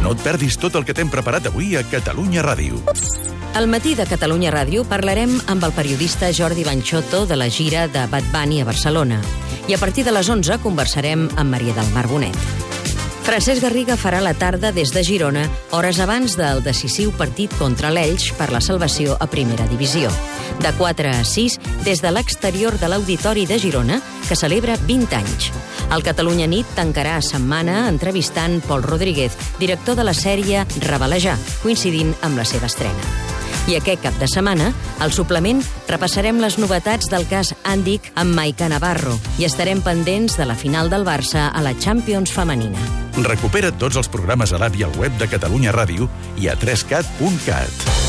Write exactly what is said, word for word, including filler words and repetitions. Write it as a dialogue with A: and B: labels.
A: No et perdis tot el que t'hem preparat avui a Catalunya Ràdio.
B: Al matí de Catalunya Ràdio parlarem amb el periodista Jordi Banxoto de la gira de Bad Bunny a Barcelona. I a partir de les onze conversarem amb Maria del Mar Bonet. Francesc Garriga farà la tarda des de Girona, hores abans del decisiu partit contra l'Elx per la salvació a Primera Divisió. De quatre a sis, des de l'exterior de l'Auditori de Girona, que celebra vint anys. El Catalunya Nit tancarà setmana entrevistant Pol Rodríguez, director de la sèrie Revelejar, coincidint amb la seva estrena. I aquest cap de setmana, al suplement, repassarem les novetats del cas Andic amb Maica Navarro i estarem pendents de la final del Barça a la Champions femenina.
A: Recupera tots els programes a l'app i al web de Catalunya Ràdio i a tres cat punt cat.